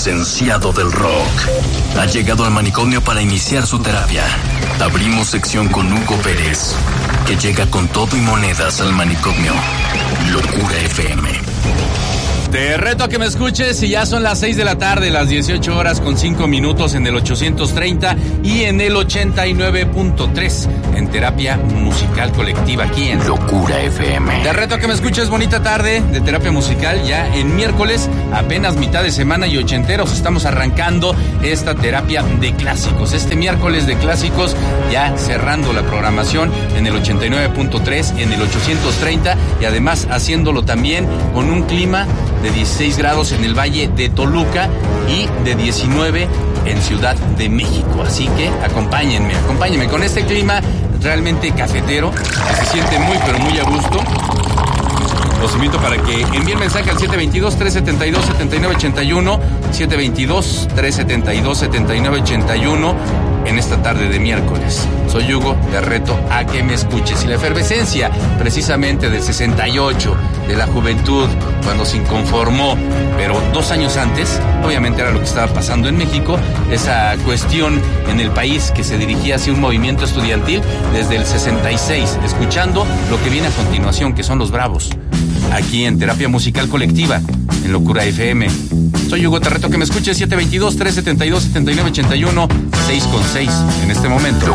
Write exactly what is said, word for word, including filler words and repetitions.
licenciado del rock, ha llegado al manicomio para iniciar su terapia. Abrimos sección con Hugo Pérez, que llega con todo y monedas al manicomio. Locura F M. Te reto a que me escuches y ya son las seis de la tarde, las dieciocho horas con cinco minutos en el ochocientos treinta y en el ochenta y nueve punto tres en Terapia Musical Colectiva aquí en Locura F M. Te reto a que me escuches, bonita tarde de Terapia Musical ya en miércoles, apenas mitad de semana y ochenteros. Estamos arrancando esta terapia de clásicos, este miércoles de clásicos, ya cerrando la programación en el ochenta y nueve punto tres, en el ochocientos treinta y además haciéndolo también con un clima de dieciséis grados en el Valle de Toluca y de diecinueve en Ciudad de México. Así que acompáñenme, acompáñenme con este clima realmente cafetero, que se siente muy, pero muy a gusto. Los invito para que envíen mensaje al siete veintidós, trescientos setenta y dos, setenta y nueve ochenta y uno, siete veintidós, trescientos setenta y dos, setenta y nueve ochenta y uno en esta tarde de miércoles. Soy Hugo, te reto a que me escuches. Y la efervescencia precisamente del sesenta y ocho, de la juventud, cuando se inconformó, pero dos años antes, obviamente era lo que estaba pasando en México, esa cuestión en el país que se dirigía hacia un movimiento estudiantil desde el sesenta y seis, escuchando lo que viene a continuación, que son los Bravos, aquí en Terapia Musical Colectiva, en Locura F M. Soy Hugo, te reto a que me escuches, siete veintidós, trescientos setenta y dos, setenta y nueve ochenta y uno, seis con seis en este momento.